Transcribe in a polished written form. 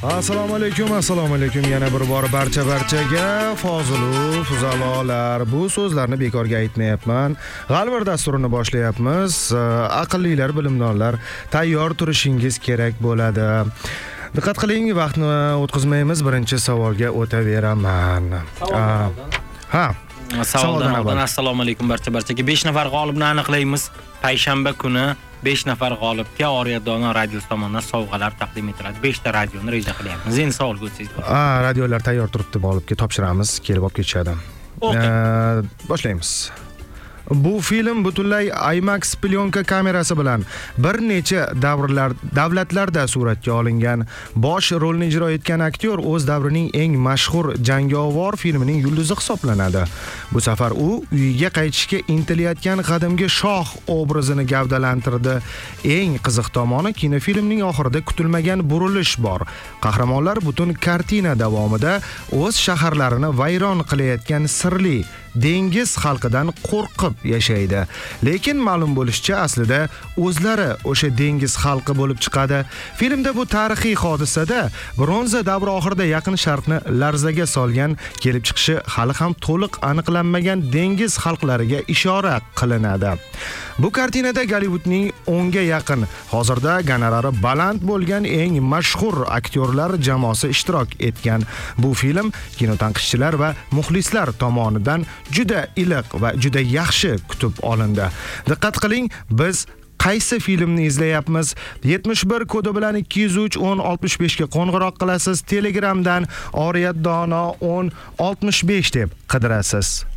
Assalomu alaykum. Yana bir bor barchaga Fozilu Fuzalolar. Bu so'zlarni bekorga aytmayapman. G'alvir dasturini boshlayapmiz. Aqllilar, bilimdonlar, tayyor turishingiz kerak bo'ladi. Diqqat qiling, vaqtni o'tkazmaymiz. Birinchi savolga o'taveraman. Savoldan oldin assalomu alaykum barchaga. 5 nafar g'olibni aniqlaymiz. Payshanba kuni 5 nafar g'olibga Oriyat Dono radiosi tomonidan sovg'alar taqdim etiladi. 5 ta radioni reja qilyapmiz. Endi savolga o'tsangiz bo'ladi. Radiolar tayyor turibdi, g'olibga topshiramiz, kelib olib ketishadi. Boshlaymiz. Bu film butunlay IMAX plyonka kamerasi bilan bir necha davlatlarda suratga olingan. Bosh rolni ijro etgan aktyor o'z davrining eng mashhur jangovar filmining yulduzi hisoblanadi. Bu safar u uyiga qaytishga intilayotgan qadimgi shoh obrazini gavdalantirdi. Eng qiziq tomoni, kinofilmning oxirida kutilmagan burilish bor. Qahramonlar butun kartina davomida o'z shaharlarini vayron qilayotgan sirli dengiz xalqidan qo'rqib yashaydi. Lekin ma'lum bo'lishicha, aslida o'zlari o'sha dengiz xalqi bo'lib chiqadi. Filmda bu tarixiy hodisada bronza davri oxirida Yaqin Sharqni larzaga solgan, kelib chiqishi hali ham to'liq aniqlanmagan dengiz xalqlariga ishora qilinadi. Bu kartinada Gollivudning 10 ga yaqin, hozirda gonorari baland bo'lgan eng mashhur aktyorlar jamoasi ishtirok etgan. Bu film kinotanqidchilar va muxlislar tomonidan juda iliq va juda yaxshi kutib olindi. Diqqat qiling, biz qaysi filmni izlayapmiz? 71 kodi bilan 203 10 65 ga qo'ng'iroq qilasiz. Telegramdan Oriyat Dono 10 65 deb qidirasiz.